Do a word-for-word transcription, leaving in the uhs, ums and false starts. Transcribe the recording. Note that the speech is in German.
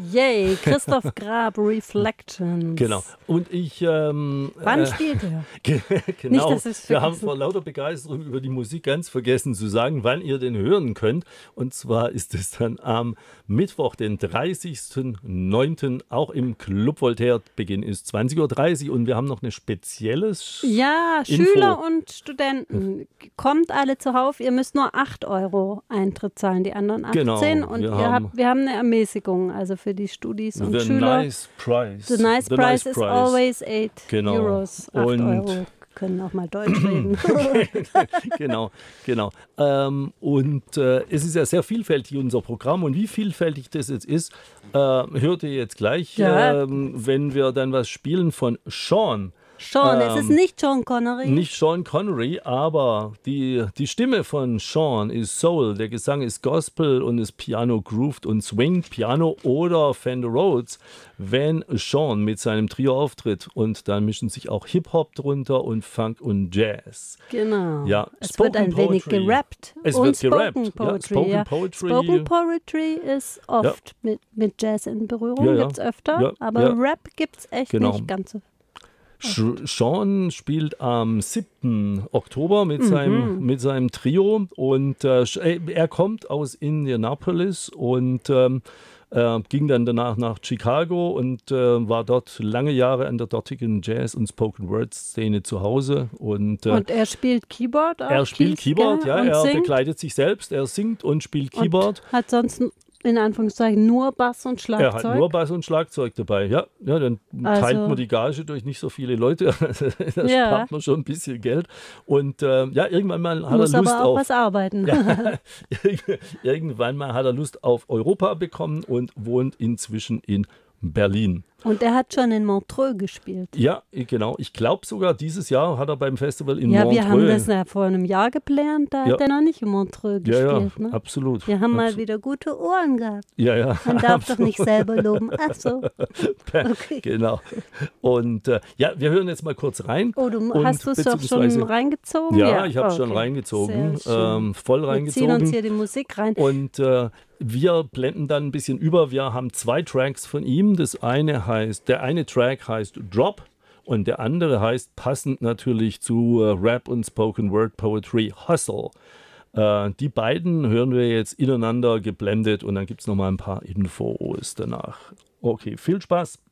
Yay, Christoph Grab, Reflections. Genau. Und ich... Ähm, Wann äh, spielt er? genau. Nicht, dass Wir haben vor lauter Begeisterung über die Musik ganz vergessen zu sagen, wann ihr den hören könnt. Und zwar ist es dann am Mittwoch, den dreißigsten neunten auch im Club Voltaire. Beginn ist zwanzig Uhr dreißig und wir haben noch eine spezielles Ja, Info. Schüler und Studenten, kommt alle zuhauf. Ihr müsst nur acht Euro Eintritt zahlen, die anderen achtzehn. Genau, und wir ihr haben- habt, wir haben eine Ermäßigung, also für die Studis und The Schüler. nice price. The nice The price nice is price. always eight Genau. Euros. acht Und- Euro. Können auch mal Deutsch reden. genau, genau. Ähm, und äh, es ist ja sehr vielfältig, unser Programm. Und wie vielfältig das jetzt ist, äh, hört ihr jetzt gleich, Ja. ähm, wenn wir dann was spielen von Sean. Sean, es Ähm, ist nicht Sean Connery. Nicht Sean Connery, aber die, die Stimme von Sean ist Soul, der Gesang ist Gospel und das Piano grooved und swingt Piano oder Fender Rhodes, wenn Sean mit seinem Trio auftritt. Und dann mischen sich auch Hip-Hop drunter und Funk und Jazz. Genau. Ja, es Spoken wird ein wenig Poetry. gerappt. Es und wird Spoken gerappt, ja, Poetry. Spoken ja. Poetry. Spoken Poetry ist oft mit, mit Jazz in Berührung, Ja, ja. gibt es öfter. Ja, aber ja. Rap gibt es echt Genau. nicht ganz so. Sch- Sean spielt am siebten Oktober mit, seinem, mit seinem Trio und äh, sch- äh, er kommt aus Indianapolis und ähm, äh, ging dann danach nach Chicago und äh, war dort lange Jahre an der dortigen Jazz- und Spoken-Word-Szene zu Hause. Und, äh, Und er spielt Keyboard auch. er spielt Keys, Keyboard, gell? ja, und er singt begleitet sich selbst, er singt und spielt Keyboard. Und hat sonst in Anführungszeichen nur Bass und Er hat Schlagzeug. nur Bass und Schlagzeug dabei, ja. ja dann Also- teilt man die Gage durch nicht so viele Leute. da Ja. spart man schon ein bisschen Geld. Und äh, ja, irgendwann mal hat Muss er Lust aber auch auf. was arbeiten. irgendwann mal hat er Lust auf Europa bekommen und wohnt inzwischen in Berlin. Und er hat schon in Montreux gespielt. Ja, genau. Ich glaube sogar, dieses Jahr hat er beim Festival in Ja, Montreux. wir haben das ja vor einem Jahr geplant, da Ja. hat er noch nicht in Montreux ja, ja, gespielt. ne? absolut. Wir haben mal Abso- wieder gute Ohren gehabt. Ja, ja. Man darf doch nicht selber loben. Ach so. Okay. Genau. Und äh, ja, wir hören jetzt mal kurz rein. Oh, du Und hast du es doch schon beziehungsweise- reingezogen? Ja, ich habe Okay. schon reingezogen, Sehr schön. ähm, voll Wir ziehen uns reingezogen. hier die Musik rein. Und äh, wir blenden dann ein bisschen über. Wir haben zwei Tracks von ihm. Das eine heißt, der eine Track heißt Drop und der andere heißt passend natürlich zu äh, Rap und Spoken Word Poetry Hustle. Äh, die beiden hören wir jetzt ineinander geblendet und dann gibt es nochmal ein paar Infos danach. Okay, viel Spaß.